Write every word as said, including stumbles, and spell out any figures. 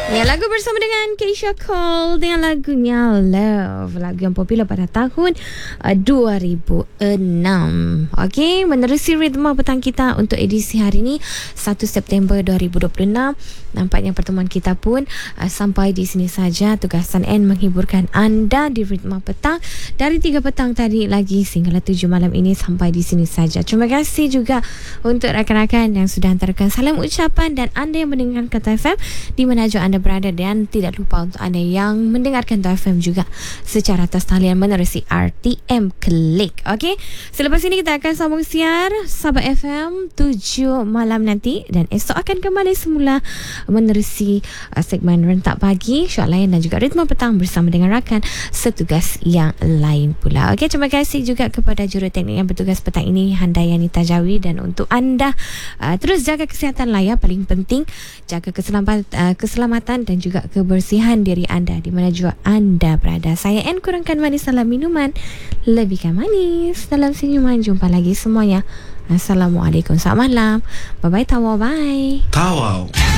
Ya, lagu bersama dengan Keisha Cole dengan lagunya Love, lagu yang popular pada tahun uh, dua ribu enam. Okey, menerusi ritma petang kita untuk edisi hari ini satu September dua ribu dua puluh enam. Nampaknya pertemuan kita pun uh, sampai di sini saja. Tugasan N menghiburkan anda di ritma petang dari tiga petang tadi lagi sehingga tujuh malam ini sampai di sini saja. Terima kasih juga untuk rakan-rakan yang sudah hantarkan salam ucapan dan anda yang mendengarkan Kata F M di mana jua anda berada, dan tidak lupa untuk anda yang mendengarkan Kata F M juga secara atas talian menerusi R T M Klik. Okey, selepas ini kita akan sambung siar Sabah F M tujuh malam nanti, dan esok akan kembali semula menerusi uh, segmen Rentak Pagi, syok lain dan juga ritma petang bersama dengan rakan setugas yang lain pula. Okey, terima kasih juga kepada juruteknik yang bertugas petang ini, Handayani Tajawi, dan untuk anda uh, terus jaga kesihatan lah ya, paling penting jaga keselamatan, uh, keselamatan dan juga kebersihan diri anda di mana jua anda berada. Saya N, kurangkan manis dalam minuman, lebihkan manis dalam senyuman. Jumpa lagi semuanya. Assalamualaikum, selamat malam. Bye bye, tawau, bye. Tawau.